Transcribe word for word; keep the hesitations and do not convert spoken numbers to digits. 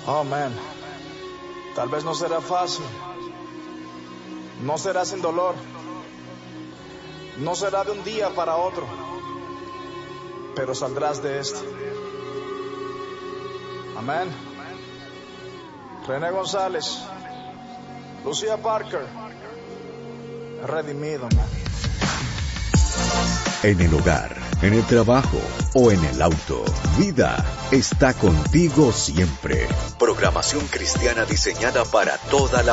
Oh, man. Tal vez no será fácil. No será sin dolor. No será de un día para otro. Pero saldrás de esto. Amén. René González, Lucía Parker, redimido, man. En el hogar, en el trabajo o en el auto, Vida está contigo siempre. Programación cristiana diseñada para toda la